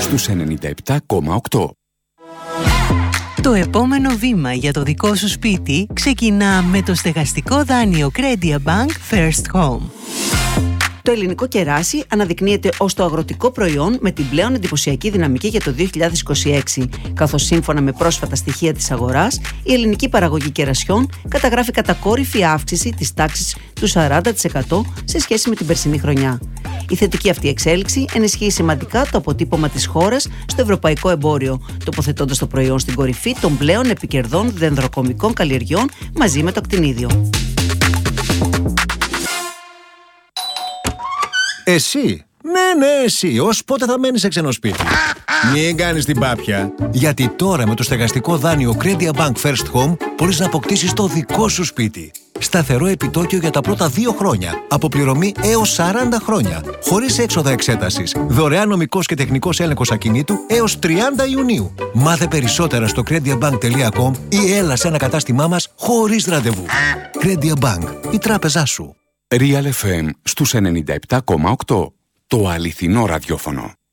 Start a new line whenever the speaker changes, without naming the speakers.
στους 97,8.
Το επόμενο βήμα για το δικό σου σπίτι ξεκινά με το στεγαστικό δάνειο Credia Bank First Home.
Το ελληνικό κεράσι αναδεικνύεται ως το αγροτικό προϊόν με την πλέον εντυπωσιακή δυναμική για το 2026, καθώς σύμφωνα με πρόσφατα στοιχεία της αγοράς, η ελληνική παραγωγή κερασιών καταγράφει κατακόρυφη αύξηση της τάξης του 40% σε σχέση με την περσινή χρονιά. Η θετική αυτή εξέλιξη ενισχύει σημαντικά το αποτύπωμα της χώρας στο ευρωπαϊκό εμπόριο, τοποθετώντας το προϊόν στην κορυφή των πλέον επικερδών δενδροκομικών καλλιεργιών μαζί με το κτηνίδιο.
Εσύ, ναι, εσύ, ως πότε θα μένεις σε ξένο σπίτι? Μην κάνεις την πάπια. Γιατί τώρα με το στεγαστικό δάνειο Credia Bank First Home μπορείς να αποκτήσεις το δικό σου σπίτι. Σταθερό επιτόκιο για τα πρώτα 2 χρόνια. Αποπληρωμή έως 40 χρόνια. Χωρίς έξοδα εξέτασης. Δωρεάν νομικός και τεχνικός έλεγχος ακινήτου έως 30 Ιουνίου. Μάθε περισσότερα στο crediabank.com ή έλα σε ένα κατάστημά μας χωρίς ραντεβού. Credia Bank, η τράπεζά σου.
Real FM στους 97,8. Το αληθινό ραδιόφωνο.